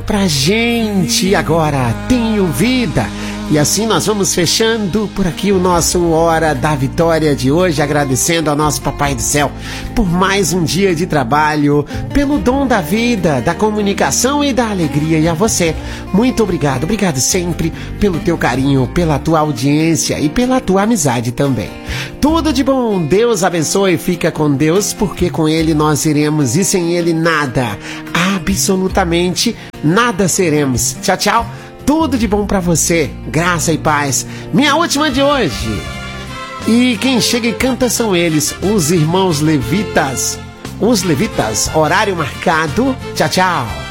pra gente. Agora tenho vida. E assim nós vamos fechando por aqui o nosso Hora da Vitória de hoje, agradecendo ao nosso Papai do Céu por mais um dia de trabalho, pelo dom da vida, da comunicação e da alegria. E a você, muito obrigado, obrigado sempre pelo teu carinho, pela tua audiência e pela tua amizade também. Tudo de bom, Deus abençoe, fica com Deus, porque com Ele nós iremos e sem Ele nada, absolutamente nada seremos. Tchau, tchau. Tudo de bom pra você, graça e paz. Minha última de hoje. E quem chega e canta são eles, os irmãos levitas. Os levitas, horário marcado. Tchau, tchau.